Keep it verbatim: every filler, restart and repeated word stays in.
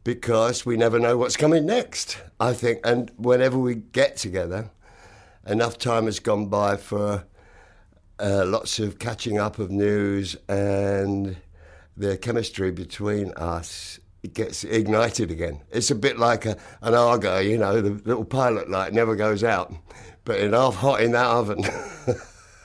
because we never know what's coming next, I think. And whenever we get together, enough time has gone by for uh, lots of catching up of news, and the chemistry between us, it gets ignited again. It's a bit like a, an Argo, you know, the little pilot light never goes out, but enough hot in that oven.